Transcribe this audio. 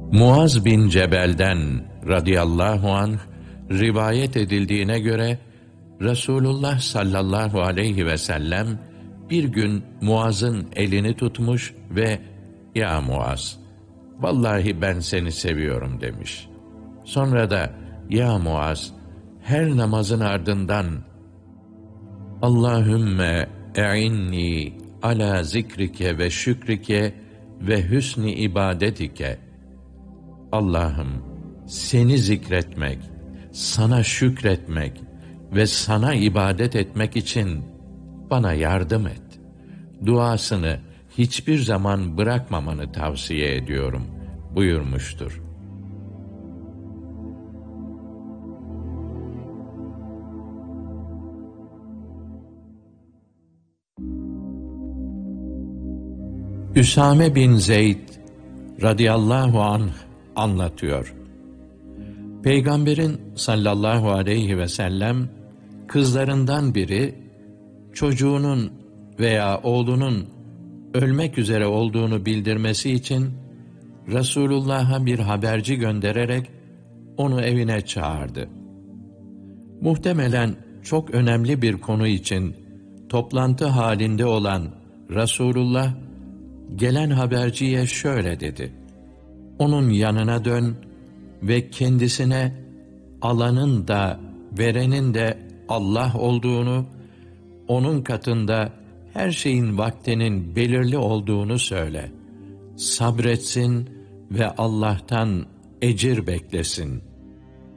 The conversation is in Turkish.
Muaz bin Cebel'den radıyallahu anh rivayet edildiğine göre Resulullah sallallahu aleyhi ve sellem bir gün Muaz'ın elini tutmuş ve "Ya Muaz, vallahi ben seni seviyorum." demiş. Sonra da "Ya Muaz, her namazın ardından Allahümme e'inni ala zikrike ve şükrike ve hüsni ibadetike. Allah'ım, seni zikretmek, sana şükretmek ve sana ibadet etmek için bana yardım et duasını hiçbir zaman bırakmamanı tavsiye ediyorum buyurmuştur. Üsame bin Zeyd radıyallahu anh anlatıyor. Peygamberin sallallahu aleyhi ve sellem kızlarından biri çocuğunun veya oğlunun ölmek üzere olduğunu bildirmesi için Resulullah'a bir haberci göndererek onu evine çağırdı. Muhtemelen çok önemli bir konu için toplantı halinde olan Resulullah gelen haberciye şöyle dedi: "Onun yanına dön ve kendisine alanın da verenin de Allah olduğunu, onun katında her şeyin vaktinin belirli olduğunu söyle. Sabretsin ve Allah'tan ecir beklesin."